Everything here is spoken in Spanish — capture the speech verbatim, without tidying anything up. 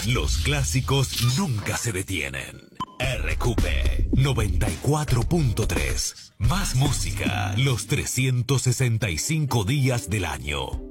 Los clásicos nunca se detienen. R Q P noventa y cuatro punto tres. Más música los trescientos sesenta y cinco días del año.